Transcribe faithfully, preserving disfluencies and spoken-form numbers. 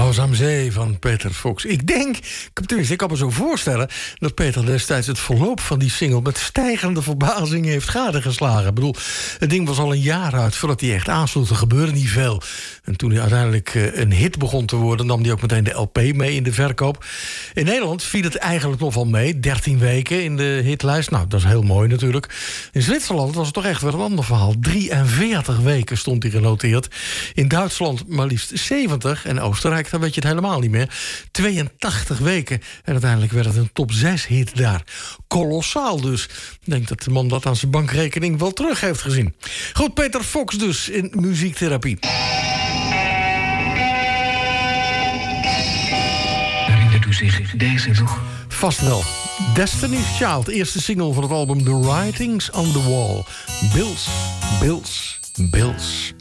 Roos aan Zee van Peter Fox. Ik denk, tenminste, ik kan me zo voorstellen dat Peter destijds het verloop van die single met stijgende verbazing heeft gadegeslagen. Ik bedoel, het ding was al een jaar uit voordat hij echt aansloot. Er gebeurde niet veel. En toen hij uiteindelijk een hit begon te worden, nam hij ook meteen de L P mee in de verkoop. In Nederland viel het eigenlijk nog wel mee. dertien weken in de hitlijst. Nou, dat is heel mooi natuurlijk. In Zwitserland was het toch echt weer een ander verhaal. drieënveertig weken stond hij genoteerd. In Duitsland maar liefst zeventig. En Oostenrijk, dan weet je het helemaal niet meer. tweeëntachtig weken. En uiteindelijk werd het een top zes hit daar. Kolossaal dus. Ik denk dat de man dat aan zijn bankrekening wel terug heeft gezien. Goed, Peter Fox dus in muziektherapie. Herinnert u zich deze nog? Vast wel. Destiny's Child, eerste single van het album The Writings on the Wall. Bills, Bills, Bills.